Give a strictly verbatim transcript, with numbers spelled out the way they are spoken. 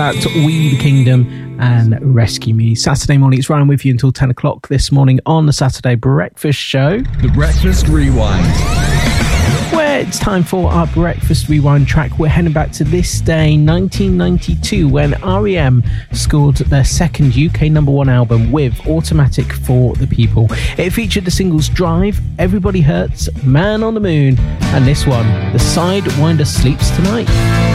At We the Kingdom and Rescue Me. Saturday morning, it's Ryan with you until ten o'clock this morning on the Saturday Breakfast Show. The Breakfast Rewind. Where it's time for our Breakfast Rewind track. We're heading back to this day, nineteen ninety-two, when R E M scored their second U K number one album with Automatic for the People. It featured the singles Drive, Everybody Hurts, Man on the Moon, and this one, The Sidewinder Sleeps Tonight.